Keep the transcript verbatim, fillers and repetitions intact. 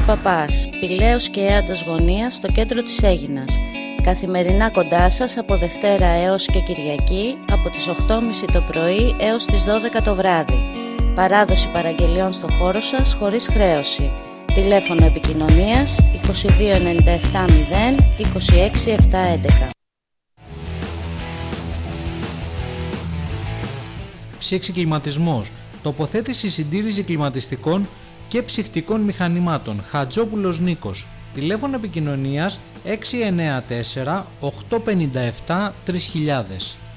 Παπάς, Πηλαίος και Έαντος Γωνίας στο κέντρο της Αίγινας. Καθημερινά κοντά σας από Δευτέρα έως και Κυριακή από τις οκτώ και μισή το πρωί έως τις δώδεκα το βράδυ. Παράδοση παραγγελιών στο χώρο σας χωρίς χρέωση. Τηλέφωνο επικοινωνίας είκοσι δύο ενενήντα επτά μηδέν είκοσι έξι επτακόσια έντεκα. Ψήξη κλιματισμός. Τοποθέτηση συντήρηση κλιματιστικών και ψυχτικών μηχανημάτων. Χατζόπουλος Νίκος. Τηλέφωνο επικοινωνίας έξι εννιά τέσσερα οκτώ πέντε επτά τρεις χιλιάδες.